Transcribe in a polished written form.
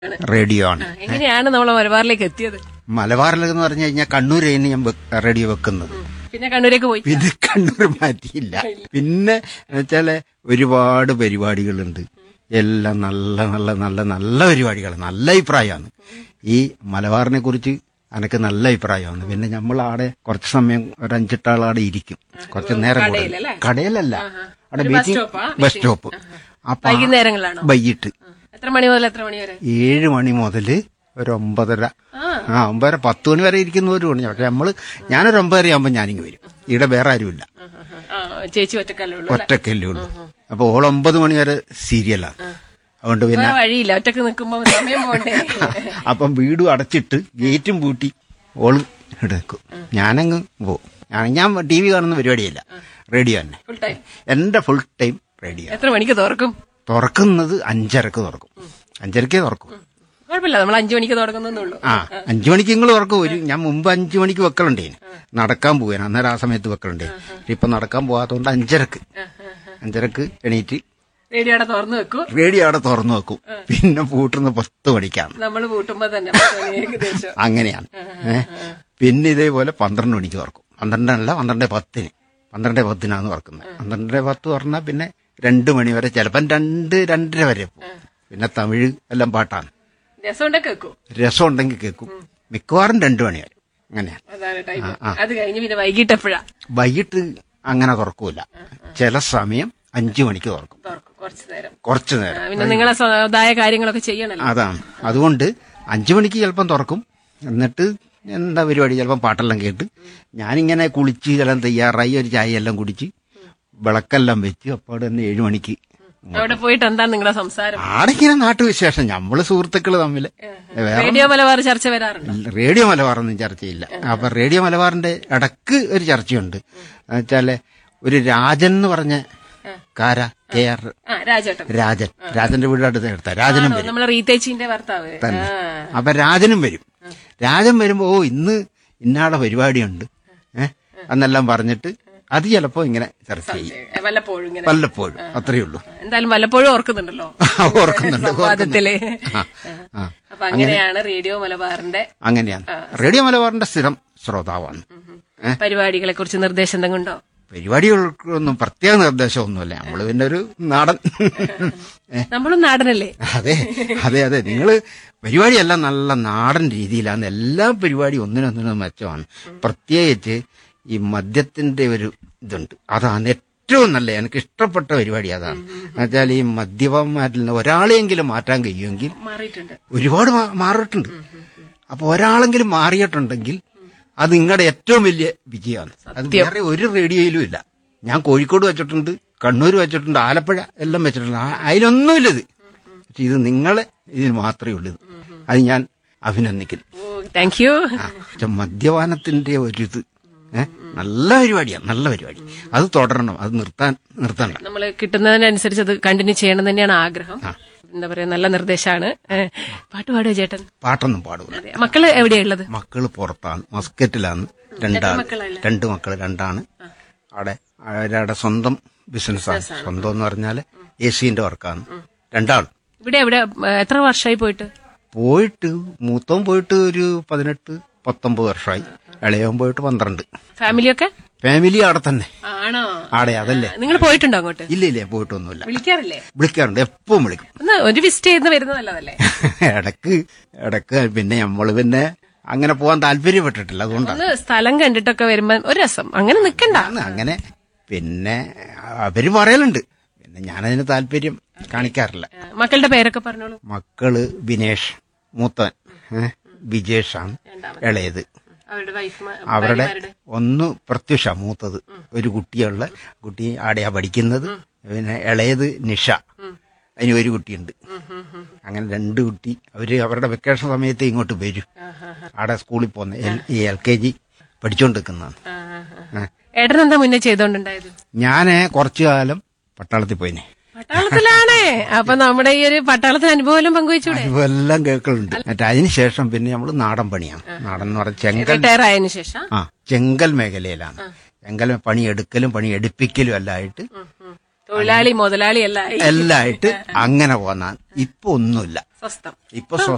Radio ആണ്. എങ്ങനെയാണ് നമ്മൾ മലബാറിലേക്ക് എത്തിയത്? മലബാറിലെന്ന് പറഞ്ഞു കഴിഞ്ഞാൽ കണ്ണൂരായിരുന്നു ഞാൻ റേഡിയോ വെക്കുന്നത്. പിന്നെ കണ്ണൂരേക്ക് പോയി. പിന്നെ കണ്ണൂർ മാറ്റിയില്ല. പിന്നെ വെച്ചാല് ഒരുപാട് പരിപാടികളുണ്ട്. എല്ലാം നല്ല നല്ല നല്ല നല്ല പരിപാടികൾ, നല്ല അഭിപ്രായമാണ്. ഈ മലബാറിനെ കുറിച്ച് എനിക്ക് നല്ല അഭിപ്രായമാണ്. പിന്നെ നമ്മൾ ആടെ കുറച്ച് സമയം ഒരു 5-8 ആൾ ആടെ ഇരിക്കും, കുറച്ച് നേരം കൂടുതൽ. കടയിലല്ല, അവിടെ ബസ് സ്റ്റോപ്പ്. അപ്പൊ വൈകുന്നേരങ്ങളാണോ? വൈകിട്ട് എത്ര മണി മുതൽ എത്ര മണി വരെ? 7 മണി മുതൽ ഒരു 9:30, 9:30, 10 മണി വരെ ഇരിക്കുന്നവരും ഉണ്ട്. പക്ഷെ ഞാനൊരു 9:30 ആകുമ്പോൾ ഞാനിങ്ങ് വരും. ഇവിടെ വേറെ ആരുമില്ല, ചേച്ചി ഒറ്റക്കല്ലേ ഉള്ളൂ. അപ്പൊ ഓൾ 9 മണി വരെ സീരിയലാണ്. അതുകൊണ്ട് പിന്നെ വഴിയില്ല, ഒറ്റക്ക് നിൽക്കുമ്പോ സമയം പോകണ്ടേ. അപ്പം വീടും അടച്ചിട്ട് ഗേറ്റും പൂട്ടി ഓള് എടുക്കും, ഞാനങ്ങ് പോവും. ഞാൻ TV കാണുന്ന പരിപാടിയല്ല, റേഡിയോ തന്നെ. എന്റെ ഫുൾ ടൈം റേഡിയോ. എത്ര മണിക്ക് തുറക്കും? തുറക്കുന്നത് 5:30 തുറക്കും. 5:30 തുറക്കും. കുഴപ്പമില്ല, നമ്മൾ 5 മണിക്ക് തുടങ്ങുന്നുള്ളൂ. 5 മണിക്ക് നിങ്ങൾ തുറക്കും. ഞാൻ മുമ്പ് 5 മണിക്ക് വെക്കലുണ്ടേന്, നടക്കാൻ പോവാൻ. അന്നേരം ആ സമയത്ത് വെക്കലുണ്ടേ. ഇപ്പൊ നടക്കാൻ പോകാത്തതുകൊണ്ട് 5:30 എണീറ്റ് റേഡിയോ അവിടെ തുറന്നു വെക്കും. പിന്നെ പൂട്ടുന്ന 10 മണിക്കാണ്. നമ്മൾ പൂട്ടുമ്പോ തന്നെ അങ്ങനെയാണ്. പിന്നെ ഇതേപോലെ 12 മണിക്ക് തുറക്കും. 12 അല്ല, 12:10. 12:10 തുറക്കുന്നത്. 12:10 തുറന്നാൽ പിന്നെ 2 മണി വരെ, ചിലപ്പം 2-2:30 വരെ പോകും. പിന്നെ തമിഴ് എല്ലാം പാട്ടാണ്. രസം ഉണ്ടെങ്കിൽ കേൾക്കും. മിക്കവാറും 2 മണി വരെ. അങ്ങനെയാണ്. അത് കഴിഞ്ഞ് പിന്നെ വൈകിട്ട് എപ്പോഴാ? വൈകിട്ട് അങ്ങനെ തുറക്കൂല. ചില സമയം 5 മണിക്ക് തുറക്കും, കുറച്ചു നേരം. പിന്നെ നിങ്ങളെ സ്വന്തമായ കാര്യങ്ങളൊക്കെ ചെയ്യണല്ലോ. അതാണ്. അതുകൊണ്ട് 5 മണിക്ക് ചിലപ്പം തുറക്കും. എന്നിട്ട് എന്താ പരിപാടി, ചിലപ്പം പാട്ടെല്ലാം കേട്ട് ഞാനിങ്ങനെ കുളിച്ച് എല്ലാം തയ്യാറായി ഒരു ചായ എല്ലാം കുടിച്ച് വിളക്കെല്ലാം വെച്ച് അപ്പോൾ തന്നെ 7 മണിക്ക് അവിടെ പോയിട്ട് എന്താണ് നിങ്ങളുടെ സംസാരം? ആടെങ്ങനെ നാട്ടുവിശേഷം, നമ്മള് സുഹൃത്തുക്കള് തമ്മില്. റേഡിയോ മലബാർ ചർച്ച വരാറുണ്ട്? റേഡിയോ മലബാറൊന്നും ചർച്ചയില്ല. അപ്പൊ റേഡിയോ മലബാറിന്റെ ഇടക്ക് ഒരു ചർച്ചയുണ്ട്. എന്നുവെച്ചാല് ഒരു രാജൻ എന്ന് പറഞ്ഞ രാജന്റെ വീട് അടുത്ത് എടുത്ത രാജനും വരും. തന്നെ. അപ്പൊ രാജൻ വരുമ്പോ ഇന്ന് ഇന്നാടെ പരിപാടിയുണ്ട് എന്നെല്ലാം പറഞ്ഞിട്ട് അത് ചിലപ്പോ ഇങ്ങനെ ചർച്ച ചെയ്യും. വല്ലപ്പോഴും, അത്രയേ ഉള്ളൂ. എന്തായാലും വല്ലപ്പോഴും ഓർക്കുന്നുണ്ടല്ലോ. അങ്ങനെയാണ് റേഡിയോ മലബാറിന്റെ. അങ്ങനെയാണ് റേഡിയോ മലബാറിന്റെ സ്ഥിരം ശ്രോതാവാണ്. പരിപാടികളെ കുറിച്ച് നിർദ്ദേശം എന്തെങ്കിലും ഉണ്ടോ? പരിപാടികൾക്കൊന്നും പ്രത്യേക നിർദ്ദേശമൊന്നുമല്ല. നമ്മള് പിന്നെ ഒരു നാടൻ. നമ്മളും നാടനല്ലേ? അതെ. നിങ്ങള് പരിപാടിയെല്ലാം നല്ല നാടൻ രീതിയിലാണ്. എല്ലാ പരിപാടിയും ഒന്നിനൊന്നിനും മെച്ചമാണ്. പ്രത്യേകിച്ച് ഈ മദ്യത്തിന്റെ ഒരു ഇതുണ്ട്, അതാണ് ഏറ്റവും നല്ല, എനിക്ക് ഇഷ്ടപ്പെട്ട പരിപാടി അതാണ്. എന്നുവെച്ചാൽ ഈ മദ്യപന്മാരിൽ നിന്ന് ഒരാളെയെങ്കിലും മാറ്റാൻ കഴിയുമെങ്കിൽ, ഒരുപാട് മാറിയിട്ടുണ്ട്. അപ്പൊ ഒരാളെങ്കിലും മാറിയിട്ടുണ്ടെങ്കിൽ അത് നിങ്ങളുടെ ഏറ്റവും വലിയ വിജയമാണ്. അത് വേറെ ഒരു റേഡിയോയിലും ഇല്ല. ഞാൻ കോഴിക്കോട് വെച്ചിട്ടുണ്ട്, കണ്ണൂർ വെച്ചിട്ടുണ്ട്, ആലപ്പുഴ എല്ലാം വെച്ചിട്ടുണ്ട്. അതിലൊന്നുമില്ലത്. പക്ഷെ ഇത് നിങ്ങളെ ഇതിന് മാത്രമേ ഉള്ളൂ. അത് ഞാൻ അഭിനന്ദിക്കുന്നു. Thank you. മദ്യപാനത്തിന്റെ ഒരിത് നല്ല പരിപാടിയാണ്, നല്ല പരിപാടി. അത് തുടരണം, അത് നിർത്തണ്ട. നമ്മൾ കിട്ടുന്നതിനനുസരിച്ച് അത് കണ്ടിന്യൂ ചെയ്യണം തന്നെയാണ് ആഗ്രഹം. എന്താ പറയാ, നല്ല നിർദ്ദേശമാണ്. പാട്ട് പാടുക ചേട്ടൻ? പാട്ടൊന്നും പാടുക. മക്കള് എവിടെയുള്ളത്? മക്കള് പുറത്താണ്, മസ്കറ്റിലാണ്. 2 മക്കള്, 2 അവിടെ സ്വന്തം ബിസിനസ്സാണ്. സ്വന്തം എന്ന് പറഞ്ഞാല് AC-ന്റെ വർക്കാണ്. 2 ഇവിടെ എത്ര വർഷമായി പോയിട്ട്? മൂത്തവും പോയിട്ട് ഒരു 18-19 വർഷമായി. ഇളയവും പോയിട്ട് 12. ഫാമിലി അവിടെ തന്നെ. ആടെ അതല്ലേ. നിങ്ങൾ പോയിട്ടുണ്ടോ അങ്ങോട്ട്? ഇല്ല, പോയിട്ടൊന്നുമില്ല. വിളിക്കാറുണ്ട്, എപ്പോഴും വിളിക്കും. ഒരു വിസിറ്റ് ചെയ്ത് വരുന്നത് നല്ലതല്ലേ? ഇടക്ക് പിന്നെ നമ്മള് പിന്നെ അങ്ങനെ പോകാൻ താല്പര്യപ്പെട്ടിട്ടില്ല. അതുകൊണ്ടാണ്. സ്ഥലം കണ്ടിട്ടൊക്കെ വരുമ്പോ ഒരു രസം, അങ്ങനെ നിക്കണ്ട. അങ്ങനെ പിന്നെ അവര് പറയലുണ്ട്, പിന്നെ ഞാനതിന് താല്പര്യം കാണിക്കാറില്ല. മക്കളുടെ പേരൊക്കെ പറഞ്ഞോളൂ. മക്കള് ബിനേഷ്, മൂത്തൻ വിജേഷാണ്, ഇളയത്. അവരുടെ ഒന്ന് പ്രത്യുഷ, മൂത്തത്. ഒരു കുട്ടി ആടെയാ പഠിക്കുന്നത്. പിന്നെ ഇളയത് നിഷ, അതിന് ഒരു കുട്ടിയുണ്ട്. അങ്ങനെ 2 കുട്ടി. അവരുടെ വെക്കേഷൻ സമയത്ത് ഇങ്ങോട്ട് വരും. ആടെ സ്കൂളിൽ പോകുന്ന LKG പഠിച്ചോണ്ടിരിക്കുന്നതാണ്. ഏട്ടനെന്താ മുന്നേ ചെയ്തോണ്ടുണ്ടായത്? ഞാന് കുറച്ചു കാലം പട്ടാളത്തിൽ പോയിനെ. പട്ടാളത്തിലാണ്. അപ്പൊ നമ്മുടെ ഈ ഒരു പട്ടാളത്തിന് അനുഭവം പങ്കുവെച്ചൂടെ? അനുഭവം കേൾക്കലുണ്ട്. മറ്റേ അതിനുശേഷം പിന്നെ നമ്മള് നാടൻ പണിയാണ്. നാടൻ എന്ന് പറഞ്ഞാൽ റിട്ടയർ ആയതിനു ശേഷം ചെങ്കൽ മേഖലയിലാണ്. ചെങ്കൽ പണിയെടുക്കലും പണിയെടുപ്പിക്കലും എല്ലായിട്ട്, തൊഴിലാളി മുതലാളി എല്ലായിട്ട് അങ്ങനെ പോന്നാണ്. ഇപ്പൊ ഒന്നുമില്ല. ഇപ്പൊ